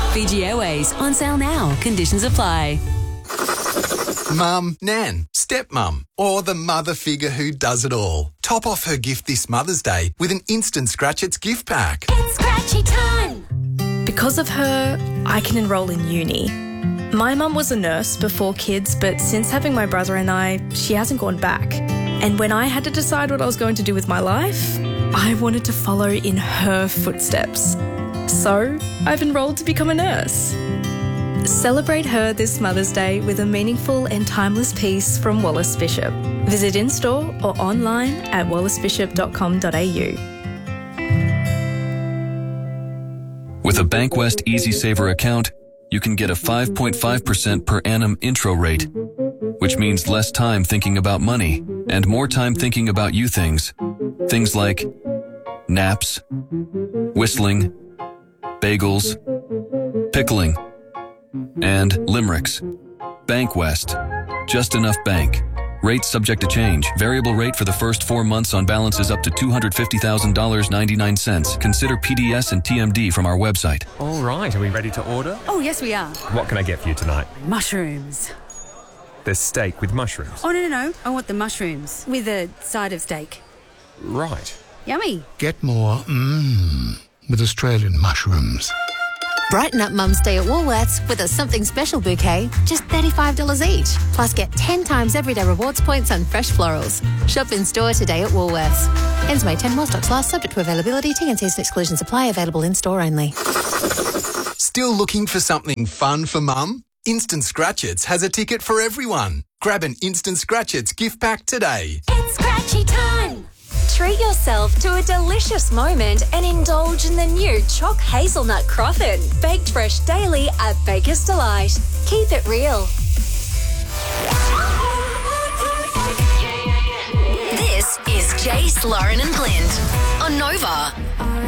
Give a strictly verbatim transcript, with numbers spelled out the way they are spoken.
Fiji Airways, on sale now. Conditions apply. Mum, Nan, stepmum, or the mother figure who does it all. Top off her gift this Mother's Day with an instant Scratch-Its gift pack. It's Scratchy time! Because of her, I can enrol in uni. My mum was a nurse before kids, but since having my brother and I, she hasn't gone back. And when I had to decide what I was going to do with my life, I wanted to follow in her footsteps. So I've enrolled to become a nurse. Celebrate her this Mother's Day with a meaningful and timeless piece from Wallace Bishop. Visit in-store or online at wallace bishop dot com dot a u. With a Bankwest Easy Saver account, you can get a five point five percent per annum intro rate, which means less time thinking about money and more time thinking about you things. Things like naps, whistling, bagels, pickling, and limericks. Bankwest. Just enough bank. Rates subject to change. Variable rate for the first four months on balances up to two hundred fifty thousand dollars and ninety-nine cents. Consider P D S and T M D from our website. All right, are we ready to order? Oh, yes, we are. What can I get for you tonight? Mushrooms. There's steak with mushrooms. Oh, no, no, no. I want the mushrooms with a side of steak. Right. Yummy. Get more mmm with Australian mushrooms. Brighten up Mum's Day at Woolworths with a something special bouquet, just thirty-five dollars each. Plus get ten times everyday rewards points on fresh florals. Shop in store today at Woolworths. Ends May tenth, more stocks last, subject to availability. T and C's and exclusions apply, available in store only. Still looking for something fun for Mum? Instant Scratch-Its has a ticket for everyone. Grab an Instant Scratch-Its gift pack today. It's Scratchy time! Treat yourself to a delicious moment and indulge in the new Choc Hazelnut Croffin. Baked fresh daily at Baker's Delight. Keep it real. This is Jace, Lauren and Blind on Nova.